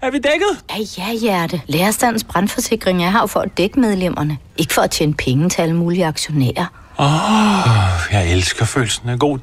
Er vi dækket? Ja, hjerte. Lærerstandens brandforsikring er her for at dække medlemmerne. Ikke for at tjene penge til alle mulige aktionærer. Jeg elsker følelsen af god